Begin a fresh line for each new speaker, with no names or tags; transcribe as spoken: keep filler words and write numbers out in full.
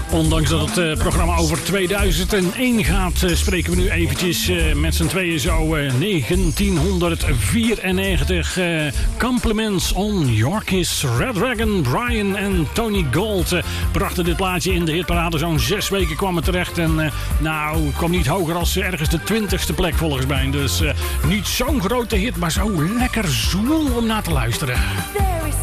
Ondanks dat het uh, programma over tweeduizend één gaat, uh, spreken we nu eventjes uh, met z'n tweeën zo uh, negentienhonderdvierennegentig. Uh, compliments on Yorkis. Red Dragon, Brian en Tony Gold uh, brachten dit plaatje in de hitparade. Zo'n zes weken kwam het terecht. En uh, nou, het kwam niet hoger als uh, ergens de twintigste plek volgens mij. Dus uh, niet zo'n grote hit, maar zo lekker zwoel om naar te luisteren.